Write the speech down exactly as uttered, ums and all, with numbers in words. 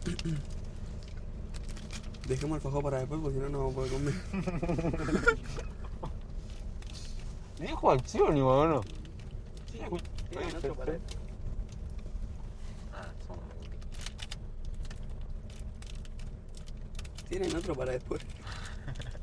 Dejemos el fajado para después porque si no, no vamos a poder comer. ¿Dijo acción igual o no? Sí, tienen otro para después. Ah, son Tienen otro para después.